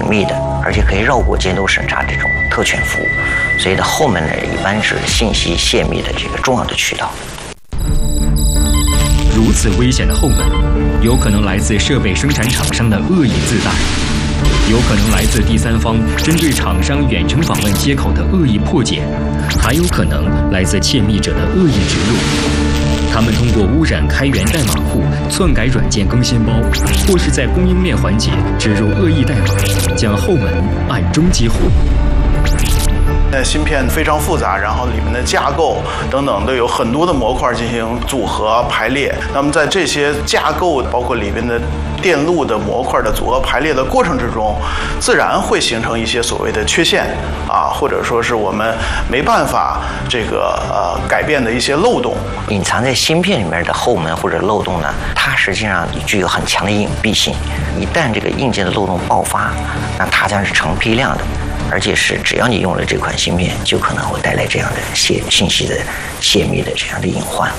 密的，而且可以绕过监督审查这种特权服务，所以呢，后门呢一般是信息泄密的这个重要的渠道。 如此危险的后门，有可能来自设备生产厂商的恶意自带，有可能来自第三方针对厂商远程访问接口的恶意破解，还有可能来自窃密者的恶意植入。他们通过污染开源代码库、篡改软件更新包，或是在供应链环节植入恶意代码，将后门暗中激活。 芯片非常复杂，然后里面的架构等等都有很多的模块进行组合排列。那么在这些架构包括里面的电路的模块的组合排列的过程之中，自然会形成一些所谓的缺陷啊，或者说是我们没办法改变的一些漏洞。 隐藏在芯片里面的后门或者漏洞呢，它实际上具有很强的隐蔽性。一旦这个硬件的漏洞爆发，那它将是成批量的。而且是只要你用了这款芯片，就可能会带来这样的信息的泄密的这样的隐患。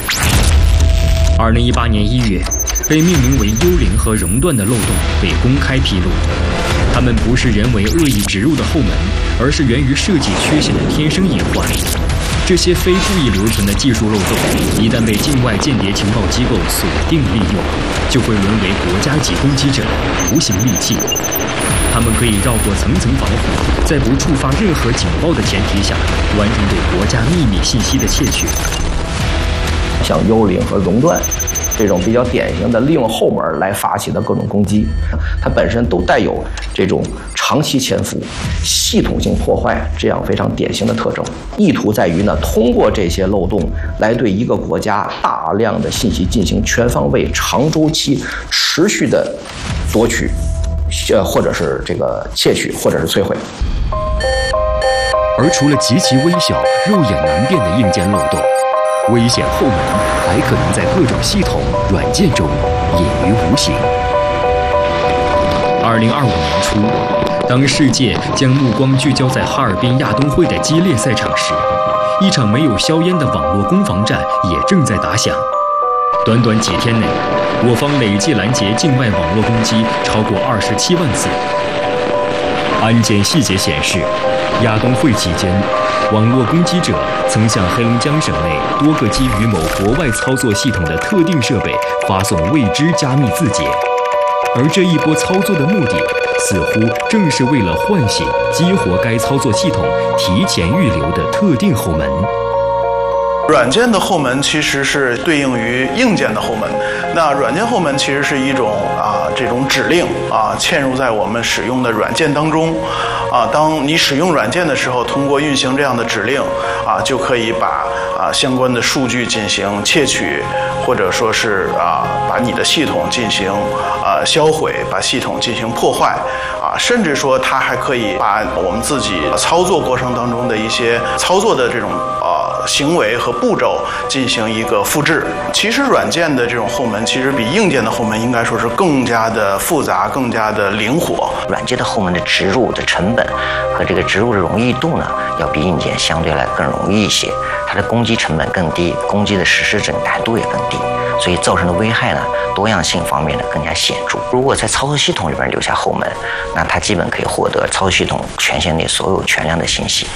2018年1月，被命名为幽灵和熔断的漏洞被公开披露。它们不是人为恶意植入的后门，而是源于设计缺陷的天生隐患。这些非故意留存的技术漏洞，一旦被境外间谍情报机构锁定利用，就会沦为国家级攻击者的无形利器。他们可以绕过层层防护，在不触发任何警报的前提下，完成对国家秘密信息的窃取。 像幽灵和熔断这种比较典型的利用后门来发起的各种攻击，它本身都带有这种长期潜伏、系统性破坏这样非常典型的特征。意图在于呢，通过这些漏洞来对一个国家大量的信息进行全方位、长周期、持续的夺取。或者是窃取，或者是摧毁。 而除了极其微小、肉眼难辨的硬件漏洞，危险后门还可能在各种系统、软件中隐于无形。2025年初，当世界将目光聚焦在哈尔滨亚冬会的激烈赛场时，一场没有硝烟的网络攻防战也正在打响。短短几天内，我方累计拦截境外网络攻击超过27万次。安检细节显示，亚冬会期间，网络攻击者曾向黑龙江省内多个基于某国外操作系统的特定设备发送未知加密字节，而这一波操作的目的，似乎正是为了唤醒、激活该操作系统提前预留的特定后门。 软件的后门其实是对应于硬件的后门。那软件后门其实是一种这种指令嵌入在我们使用的软件当中当你使用软件的时候，通过运行这样的指令就可以把相关的数据进行窃取，或者说是把你的系统进行销毁，把系统进行破坏甚至说它还可以把我们自己操作过程当中的一些操作的这种行为和步骤进行一个复制。其实软件的这种后门其实比硬件的后门应该说是更加的复杂，更加的灵活。 软件的后门的植入的成本和这个植入的容易度呢，要比硬件相对来更容易一些，它的攻击成本更低，攻击的实施难度也更低，所以造成的危害呢，多样性方面呢更加显著。如果在操作系统里边留下后门，那它基本可以获得操作系统权限内所有全量的信息。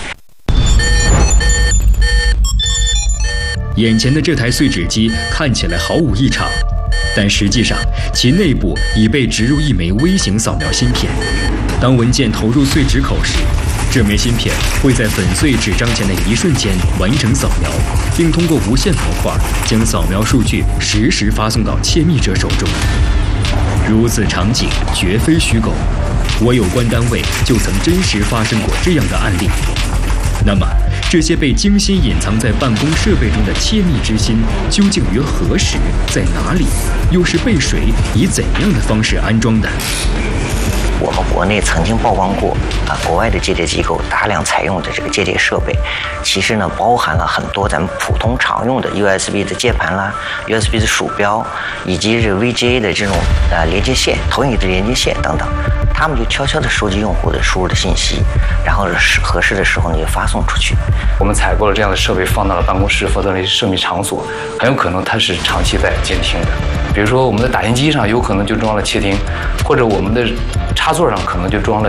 眼前的这台碎纸机看起来毫无异常，但实际上其内部已被植入一枚微型扫描芯片。当文件投入碎纸口时，这枚芯片会在粉碎纸张前的一瞬间完成扫描，并通过无线模块将扫描数据实时发送到窃密者手中。如此场景绝非虚构，我有关单位就曾真实发生过这样的案例。那么，这些被精心隐藏在办公设备中的窃密之心，究竟于何时、在哪里，又是被谁以怎样的方式安装的？ 我们国内曾经曝光过国外的借鉴机构大量采用的这个借鉴设备，其实呢包含了很多咱们普通常用的 USB 的接盘啦、USB 的鼠标，以及这个 VGA 的这种连接线、投影的连接线等等。他们就悄悄地收集用户的输入的信息，然后合适的时候呢就发送出去。 我们采购了这样的设备，放到了办公室或者那些设密场所，很有可能它是长期在监听的。比如说我们的打印机上有可能就装了窃听，或者我们的插座上可能就装了